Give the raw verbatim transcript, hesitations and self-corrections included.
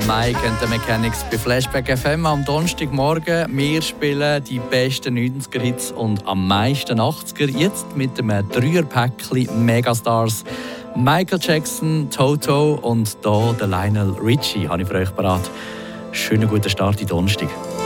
Mike and the Mechanics bei Flashback F M am Donnerstagmorgen. Wir spielen die besten neunziger-Hits und am meisten achtziger. Jetzt mit einem Dreierpäckchen Megastars. Michael Jackson, Toto und hier der Lionel Richie habe ich für euch parat. Schönen guten Start in Donnerstag.